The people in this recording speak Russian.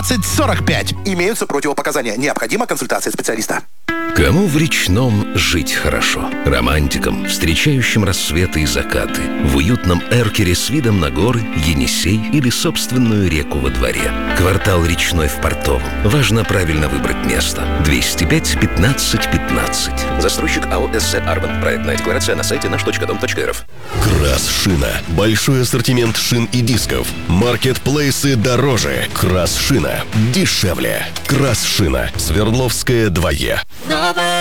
2045. Имеются противопоказания. Необходима консультация специалиста. Кому в Речном жить хорошо? Романтикам, встречающим рассветы и закаты, в уютном эркере с видом на горы, Енисей или собственную реку во дворе. Квартал Речной в Портовом. Важно правильно выбрать место. 205 15 15. Застройщик АО «СС Арбан». Проектная декларация на сайте наш.дом.рф. Красшина. Большой ассортимент шин и дисков. Маркетплейсы дороже. Красшина. Дешевле. Красшина. Свердловская 2Е.